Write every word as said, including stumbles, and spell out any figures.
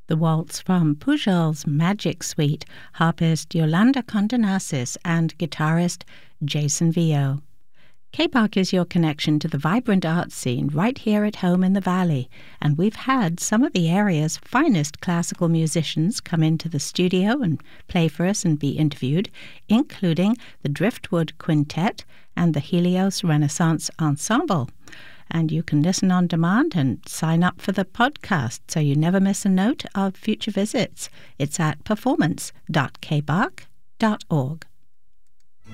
The waltz from Pujol's Magic Suite, harpist Yolanda Condonasis and guitarist Jason Vio. K-Bach is your connection to the vibrant art scene right here at home in the Valley, and we've had some of the area's finest classical musicians come into the studio and play for us and be interviewed, including the Driftwood Quintet and the Helios Renaissance Ensemble. And you can listen on demand and sign up for the podcast so you never miss a note of future visits. It's at performance dot k bach dot org.